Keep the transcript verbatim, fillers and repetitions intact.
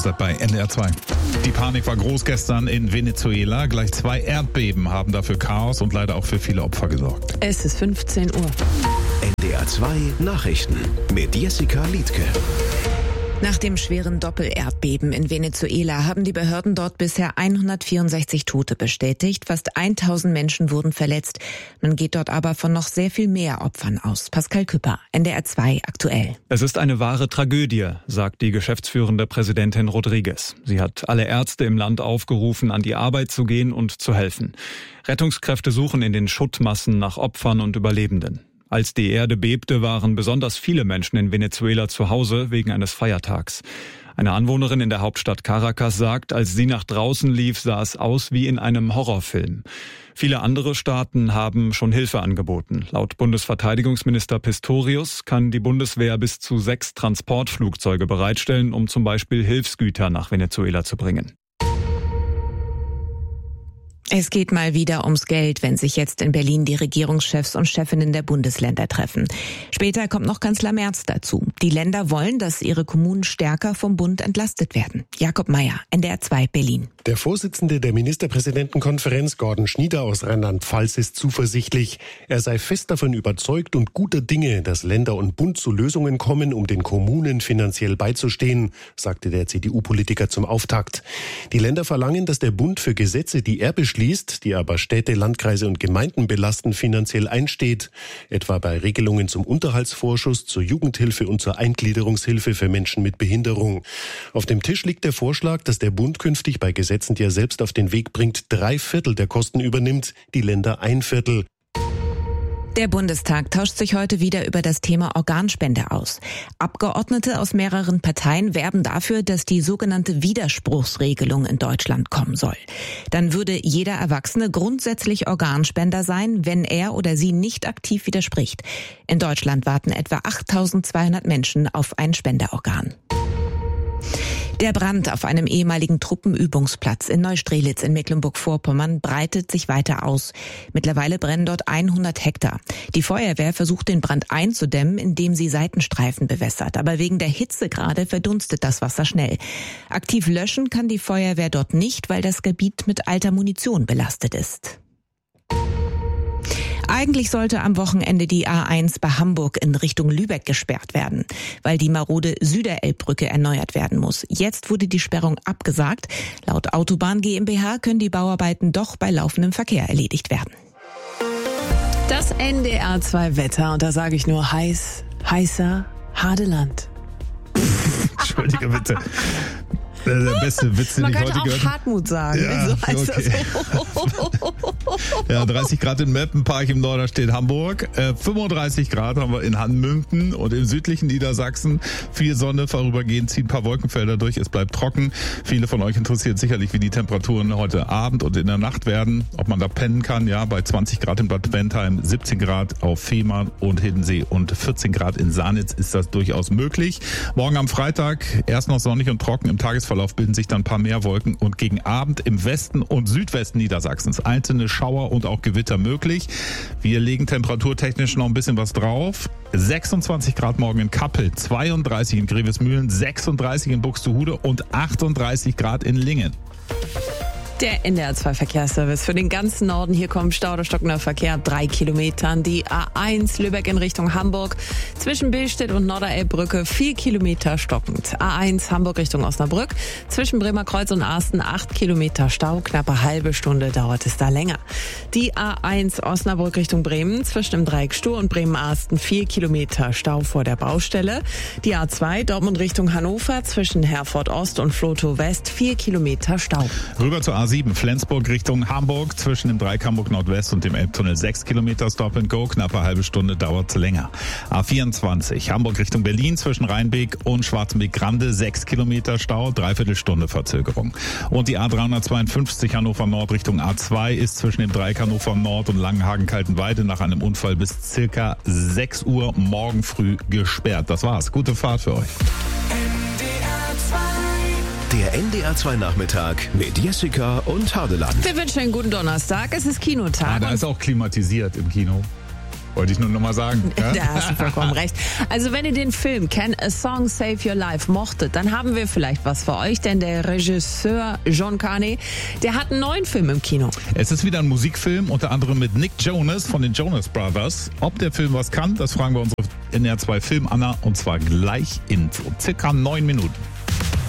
seid bei N D R zwei. Die Panik war groß gestern in Venezuela. Gleich zwei Erdbeben haben dafür Chaos und leider auch für viele Opfer gesorgt. Es ist fünfzehn Uhr. N D R zwei Nachrichten mit Jessica Liedtke. Nach dem schweren Doppelerdbeben in Venezuela haben die Behörden dort bisher hundertvierundsechzig Tote bestätigt. Fast tausend Menschen wurden verletzt. Man geht dort aber von noch sehr viel mehr Opfern aus. Pascal Küpper, N D R zwei aktuell. Es ist eine wahre Tragödie, sagt die geschäftsführende Präsidentin Rodriguez. Sie hat alle Ärzte im Land aufgerufen, an die Arbeit zu gehen und zu helfen. Rettungskräfte suchen in den Schuttmassen nach Opfern und Überlebenden. Als die Erde bebte, waren besonders viele Menschen in Venezuela zu Hause wegen eines Feiertags. Eine Anwohnerin in der Hauptstadt Caracas sagt, als sie nach draußen lief, sah es aus wie in einem Horrorfilm. Viele andere Staaten haben schon Hilfe angeboten. Laut Bundesverteidigungsminister Pistorius kann die Bundeswehr bis zu sechs Transportflugzeuge bereitstellen, um zum Beispiel Hilfsgüter nach Venezuela zu bringen. Es geht mal wieder ums Geld, wenn sich jetzt in Berlin die Regierungschefs und Chefinnen der Bundesländer treffen. Später kommt noch Kanzler Merz dazu. Die Länder wollen, dass ihre Kommunen stärker vom Bund entlastet werden. Jakob Mayer, N D R zwei Berlin. Der Vorsitzende der Ministerpräsidentenkonferenz, Gordon Schnieder aus Rheinland-Pfalz, ist zuversichtlich. Er sei fest davon überzeugt und guter Dinge, dass Länder und Bund zu Lösungen kommen, um den Kommunen finanziell beizustehen, sagte der C D U-Politiker zum Auftakt. Die Länder verlangen, dass der Bund für Gesetze, die er beschließt, die aber Städte, Landkreise und Gemeinden belasten, finanziell einsteht. Etwa bei Regelungen zum Unterhaltsvorschuss, zur Jugendhilfe und zur Eingliederungshilfe für Menschen mit Behinderung. Auf dem Tisch liegt der Vorschlag, dass der Bund künftig bei Gesetzen, die er selbst auf den Weg bringt, drei Viertel der Kosten übernimmt, die Länder ein Viertel. Der Bundestag tauscht sich heute wieder über das Thema Organspende aus. Abgeordnete aus mehreren Parteien werben dafür, dass die sogenannte Widerspruchsregelung in Deutschland kommen soll. Dann würde jeder Erwachsene grundsätzlich Organspender sein, wenn er oder sie nicht aktiv widerspricht. In Deutschland warten etwa achttausendzweihundert Menschen auf ein Spenderorgan. Der Brand auf einem ehemaligen Truppenübungsplatz in Neustrelitz in Mecklenburg-Vorpommern breitet sich weiter aus. Mittlerweile brennen dort hundert Hektar. Die Feuerwehr versucht, den Brand einzudämmen, indem sie Seitenstreifen bewässert. Aber wegen der Hitzegrade verdunstet das Wasser schnell. Aktiv löschen kann die Feuerwehr dort nicht, weil das Gebiet mit alter Munition belastet ist. Eigentlich sollte am Wochenende die A eins bei Hamburg in Richtung Lübeck gesperrt werden, weil die marode Süderelbbrücke erneuert werden muss. Jetzt wurde die Sperrung abgesagt. Laut Autobahn GmbH können die Bauarbeiten doch bei laufendem Verkehr erledigt werden. Das N D R zwei Wetter, und da sage ich nur heiß, heißer Hadeland. Entschuldige bitte. Der beste Witz, den Man ich könnte heute auch gehört habe. Hartmut sagen. Ja, so heißt okay. das. Ja, dreißig Grad in Meppenpark im Norderstedt Hamburg, äh, fünfunddreißig Grad haben wir in Hanmünken und im südlichen Niedersachsen. Viel Sonne, vorübergehend ziehen ein paar Wolkenfelder durch, es bleibt trocken. Viele von euch interessiert sicherlich, wie die Temperaturen heute Abend und in der Nacht werden, ob man da pennen kann. Ja, bei zwanzig Grad in Bad Bentheim, siebzehn Grad auf Fehmarn und Hiddensee und vierzehn Grad in Sanitz ist das durchaus möglich. Morgen am Freitag erst noch sonnig und trocken, im Tagesverlauf bilden sich dann ein paar mehr Wolken und gegen Abend im Westen und Südwesten Niedersachsens einzelne Schauer und auch Gewitter möglich. Wir legen temperaturtechnisch noch ein bisschen was drauf. sechsundzwanzig Grad morgen in Kappel, zweiunddreißig in Grevesmühlen, sechsunddreißig in Buxtehude und achtunddreißig Grad in Lingen. Der N D R zwei Verkehrsservice für den ganzen Norden. Hier kommt Stau oder stockender Verkehr ab drei Kilometern. Die A eins Lübeck in Richtung Hamburg. Zwischen Billstedt und Norderelbbrücke vier Kilometer stockend. A eins Hamburg Richtung Osnabrück. Zwischen Bremerkreuz und Asten acht Kilometer Stau. Knappe halbe Stunde dauert es da länger. Die A eins Osnabrück Richtung Bremen. Zwischen dem Dreieck Stur und Bremen-Asten vier Kilometer Stau vor der Baustelle. Die A zwei Dortmund Richtung Hannover. Zwischen Herford Ost und Flotow West vier Kilometer Stau. Rüber zur A sieben Flensburg Richtung Hamburg, zwischen dem Dreieck Hamburg Nordwest und dem Elbtunnel sechs Kilometer Stop and Go, knappe halbe Stunde dauert es länger. A vierundzwanzig Hamburg Richtung Berlin, zwischen Rheinbeek und Schwarzenbeek-Grande sechs Kilometer Stau, dreiviertel Stunde Verzögerung. Und die A dreihundertzweiundfünfzig Hannover Nord Richtung A zwei ist zwischen dem Dreieck Hannover Nord und Langenhagen-Kaltenweide nach einem Unfall bis circa sechs Uhr morgen früh gesperrt. Das war's. Gute Fahrt für euch. Der N D R zwei Nachmittag mit Jessica und Hadeland. Wir wünschen einen guten Donnerstag. Es ist Kinotag. Ah, da ist auch klimatisiert im Kino. Wollte ich nur noch mal sagen. Ja? Da hast du vollkommen recht. Also wenn ihr den Film Can a Song Save Your Life mochtet, dann haben wir vielleicht was für euch, denn der Regisseur John Carney, der hat einen neuen Film im Kino. Es ist wieder ein Musikfilm, unter anderem mit Nick Jonas von den Jonas Brothers. Ob der Film was kann, das fragen wir unsere N R zwei Film Anna, und zwar gleich in circa neun Minuten.